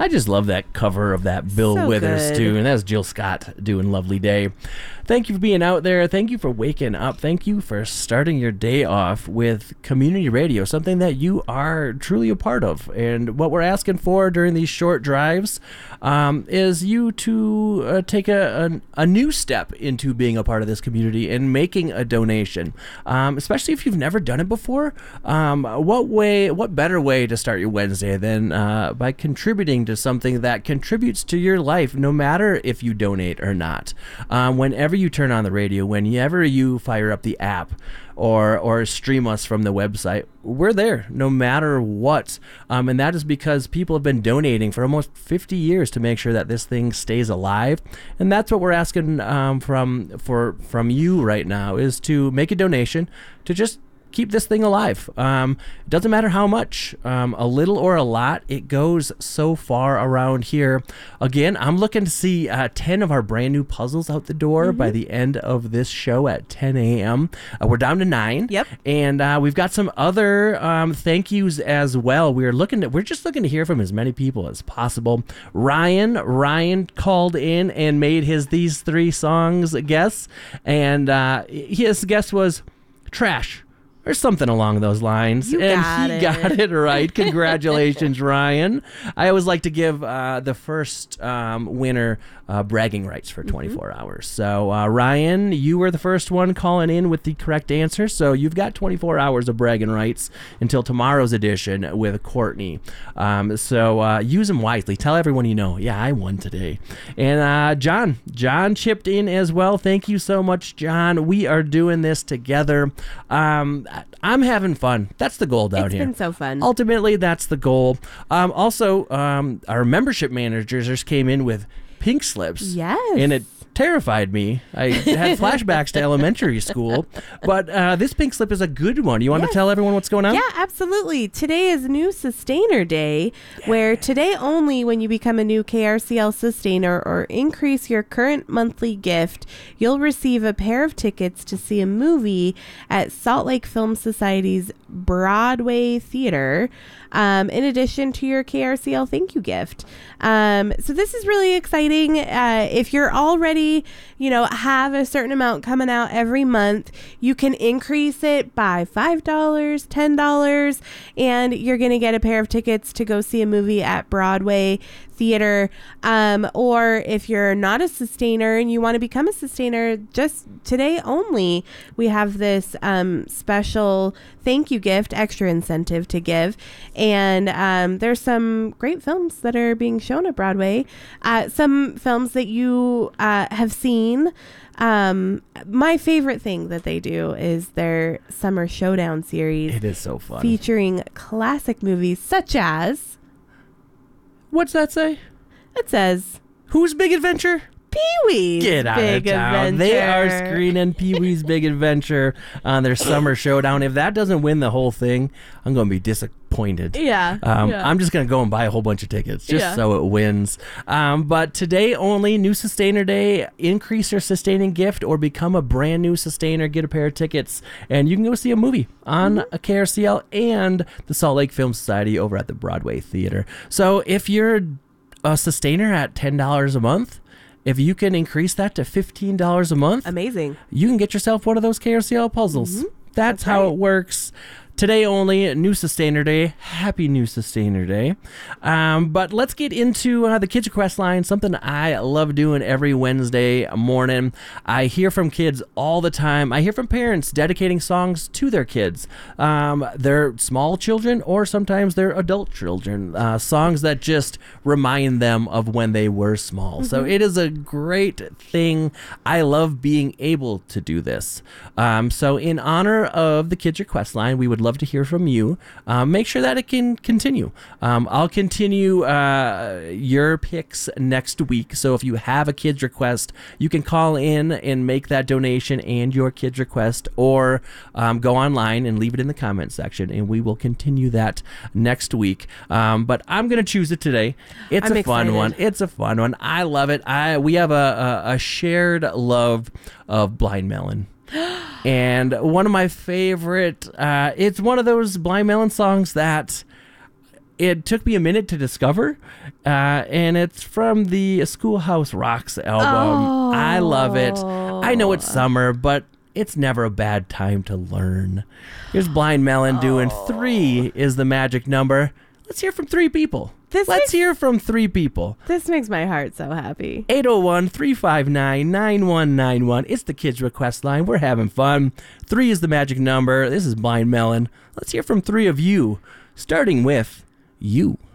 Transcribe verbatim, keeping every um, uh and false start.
I just love that cover of that Bill So Withers good. too, and that's Jill Scott doing Lovely Day. Thank you for being out there. Thank you for waking up. Thank you for starting your day off with community radio, something that you are truly a part of. And what we're asking for during these short drives um, is you to uh, take a, a, a new step into being a part of this community and making a donation, um, especially if you've never done it before. Um, what way, what better way to start your Wednesday than uh, by contributing to something that contributes to your life, no matter if you donate or not. Um, whenever you turn on the radio, whenever you fire up the app or or stream us from the website, we're there no matter what. Um, and that is because people have been donating for almost fifty years to make sure that this thing stays alive. And that's what we're asking um, from for from you right now, is to make a donation to just keep this thing alive. Um, it doesn't matter how much, um, a little or a lot, it goes so far around here. Again, I'm looking to see uh, ten of our brand new puzzles out the door mm-hmm. by the end of this show at ten a.m. Uh, we're down to nine. Yep. And uh, we've got some other um, thank yous as well. We're looking to, we're just looking to hear from as many people as possible. Ryan, Ryan called in and made his These Three Songs guess. And uh, his guess was trash, or something along those lines. You and got he it. got it right. Congratulations, Ryan. I always like to give uh, the first um, winner uh, bragging rights for twenty-four mm-hmm. hours. So, uh, Ryan, you were the first one calling in with the correct answer. So you've got twenty-four hours of bragging rights until tomorrow's edition with Courtney. Um, so uh, use them wisely. Tell everyone you know, yeah, I won today. And uh, John, John chipped in as well. Thank you so much, John. We are doing this together. Um, I'm having fun. That's the goal down it's here. It's been so fun. Ultimately, that's the goal. Um, also, um, our membership managers just came in with pink slips. Yes. And it terrified me. I had flashbacks to elementary school. But uh, this pink slip is a good one. You want yes. to tell everyone what's going on? Yeah, absolutely. Today is New Sustainer Day, yeah. where today only, when you become a new K R C L sustainer or increase your current monthly gift, you'll receive a pair of tickets to see a movie at Salt Lake Film Society's Broadway Theater, um, in addition to your K R C L thank you gift. Um, so this is really exciting. Uh, if you're already, you know, have a certain amount coming out every month, you can increase it by five dollars, ten dollars, and you're going to get a pair of tickets to go see a movie at Broadway Theater. Um, or if you're not a sustainer and you want to become a sustainer, just today only, we have this um, special thank you gift, extra incentive to give. And um, there's some great films that are being shown at Broadway. Uh, some films that you uh, have seen. Um, my favorite thing that they do is their Summer Showdown series. It is so fun. Featuring classic movies such as... What's that say? It says... Who's Big Adventure? Pee-wee's Get out Big of town. Adventure. They are screening Pee-wee's Big Adventure on their Summer Showdown. If that doesn't win the whole thing, I'm going to be disappointed. Yeah, um, yeah. I'm just going to go and buy a whole bunch of tickets just yeah. so it wins. Um, but today only, New Sustainer Day. Increase your sustaining gift or become a brand new sustainer. Get a pair of tickets and you can go see a movie on mm-hmm. a K R C L and the Salt Lake Film Society over at the Broadway Theater. So if you're a sustainer at ten dollars a month, if you can increase that to fifteen dollars a month, amazing, you can get yourself one of those K R C L puzzles. Mm-hmm. That's, That's how right. it works. Today only, New Sustainer Day. Happy New Sustainer Day. Um, but let's get into uh, the Kids Request line, something I love doing every Wednesday morning. I hear from kids all the time. I hear from parents dedicating songs to their kids. Um, their small children or sometimes their adult children. Uh, songs that just remind them of when they were small. Mm-hmm. So it is a great thing. I love being able to do this. Um, so in honor of the Kids Request line, we would love to hear from you. Um, make sure that it can continue. Um, I'll continue uh, your picks next week. So if you have a kid's request, you can call in and make that donation and your kid's request, or um, go online and leave it in the comment section, and we will continue that next week. Um, but I'm going to choose it today. It's I'm a excited. fun one. It's a fun one. I love it. I we have a, a, a shared love of Blind Melon. And one of my favorite, uh, it's one of those Blind Melon songs that it took me a minute to discover, uh, and it's from the Schoolhouse Rocks album. Oh. I love it. I know it's summer, but it's never a bad time to learn. Here's Blind Melon doing Three is the Magic Number. Let's hear from three people. This Let's makes- hear from three people. This makes my heart so happy. eight oh one, three five nine, nine one nine one. It's the kids' request line. We're having fun. Three is the magic number. This is Blind Melon. Let's hear from three of you, starting with you.